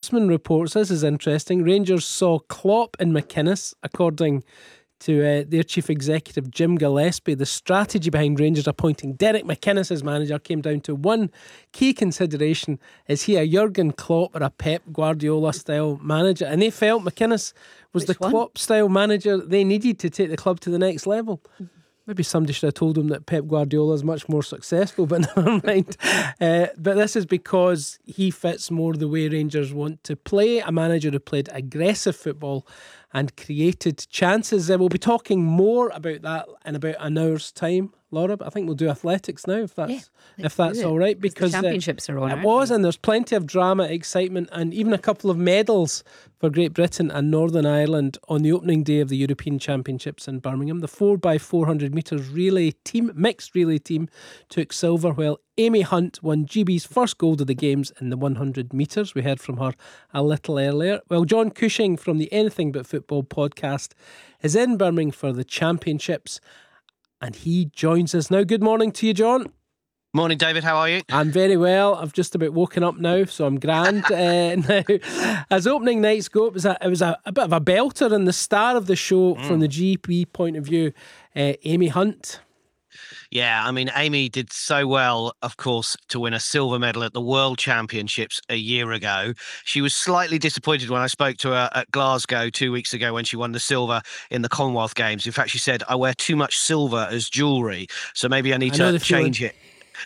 Sportsman reports, this is interesting, Rangers saw Klopp and McInnes, according to their chief executive Jim Gillespie. The strategy behind Rangers appointing Derek McInnes as manager came down to one key consideration: is he a Jurgen Klopp or a Pep Guardiola style manager? And they felt McInnes was the Klopp style manager they needed to take the club to the next level. Maybe somebody should have told him that Pep Guardiola is much more successful, but never mind. But this is because he fits more the way Rangers want to play. A manager who played aggressive football and created chances. We'll be talking more about that in about an hour's time, Laura, but I think we'll do athletics now if that's all right, because the championships are on. It was, and there's plenty of drama, excitement, and even a couple of medals for Great Britain and Northern Ireland on the opening day of the European Championships in Birmingham. The 4x400 metres relay team, mixed relay team, took silver, while Amy Hunt won GB's first gold of the games in the 100 metres. We heard from her a little earlier. Well, John Cushing from the Anything But Football podcast is in Birmingham for the championships, and he joins us now. Good morning to you, John. Morning, David. How are you? I'm very well. I've just about woken up now, so I'm grand. Now, as opening nights go, it was a bit of a belter, and the star of the show from the GP point of view, Amy Hunt. Yeah, I mean, Amy did so well, of course, to win a silver medal at the World Championships a year ago. She was slightly disappointed when I spoke to her at Glasgow 2 weeks ago when she won the silver in the Commonwealth Games. In fact, she said, I wear too much silver as jewellery, so maybe I need to change it.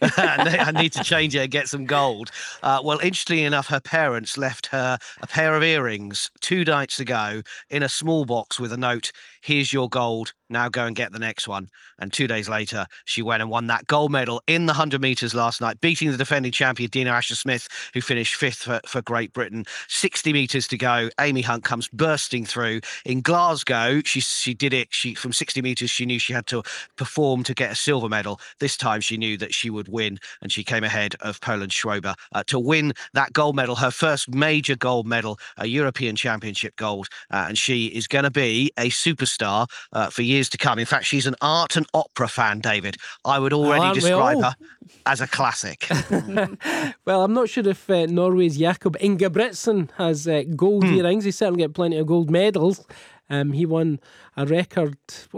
I need to change it and get some gold. Well, interestingly enough, her parents left her a pair of earrings 2 nights ago in a small box with a note, here's your gold, now go and get the next one. And 2 days later, she went and won that gold medal in the 100 metres last night, beating the defending champion, Dina Asher-Smith, who finished 5th for Great Britain. 60 metres to go. Amy Hunt comes bursting through. In Glasgow, she did it. From 60 metres, she knew she had to perform to get a silver medal. This time, she knew that she would win, and she came ahead of Poland Schrober to win that gold medal, her first major gold medal, a European Championship gold. And she is going to be a superstar for years to come. In fact, she's an art and opera fan, David. I would already describe her as a classic. Well, I'm not sure if Norway's Jakob Ingebrigtsen has gold earrings. He certainly got plenty of gold medals. He won a record,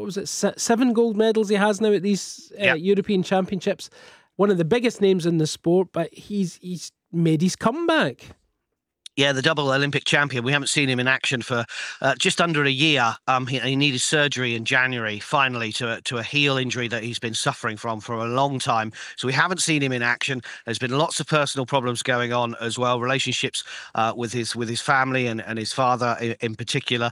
7 gold medals he has now at these European Championships. One of the biggest names in the sport, but he's made his comeback. Yeah, the double Olympic champion. We haven't seen him in action for just under a year. He needed surgery in January, finally, to a heel injury that he's been suffering from for a long time. So we haven't seen him in action. There's been lots of personal problems going on as well, relationships with his family and his father in particular.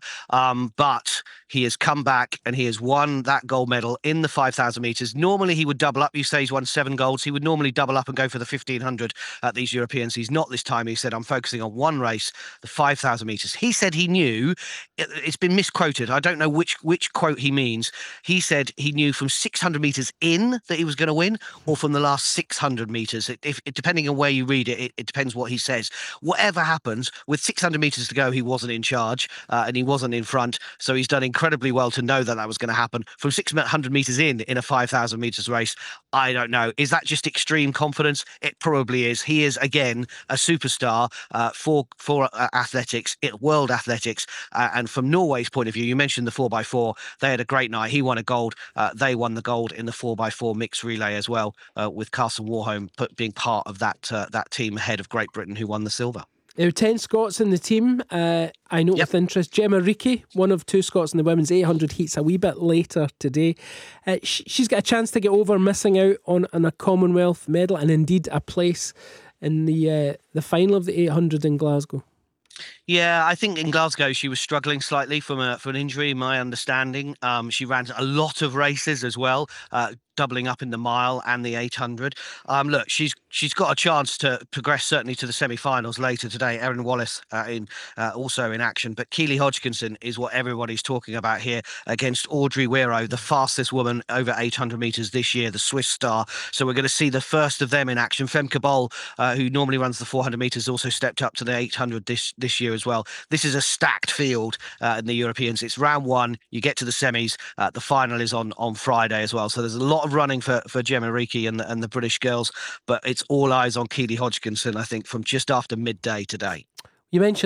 But he has come back and he has won that gold medal in the 5,000 metres. Normally he would double up. You say he's won 7 golds. He would normally double up and go for the 1,500 at these Europeans. He's not this time. He said, I'm focusing on one race, the 5,000 metres. He said he knew, it's been misquoted, I don't know which quote he means. He said he knew from 600 metres in that he was going to win, or from the last 600 metres. Depending on where you read it, it depends what he says. Whatever happens, with 600 metres to go, he wasn't in charge and he wasn't in front. So he's done incredibly well to know that was going to happen. From 600 metres in a 5,000 metres race, I don't know. Is that just extreme confidence? It probably is. He is, again, a superstar for athletics, world athletics. And from Norway's point of view, you mentioned the 4x4. They had a great night. He won a gold. They won the gold in the 4x4 mixed relay as well, with Carson Warholm being part of that team ahead of Great Britain, who won the silver. There were 10 Scots in the team. I note with interest Gemma Reekie, one of 2 Scots in the women's 800 heats a wee bit later today. She's got a chance to get over missing out on a Commonwealth medal and indeed a place in the final of the 800 in Glasgow. Yeah, I think in Glasgow she was struggling slightly from an injury, in my understanding. She ran a lot of races as well, doubling up in the mile and the 800. Look, she's got a chance to progress certainly to the semi-finals later today. Erin Wallace also in action, but Keely Hodgkinson is what everybody's talking about here against Audrey Wero, the fastest woman over 800 metres this year, the Swiss star. So we're going to see the first of them in action. Femke Bol, who normally runs the 400 metres, also stepped up to the 800 this year as well. This is a stacked field in the Europeans. It's round 1. You get to the semis. The final is on Friday as well. So there's a lot of running for Gemma Reekie and the British girls, but it's all eyes on Keely Hodgkinson, I think, from just after midday today. You mentioned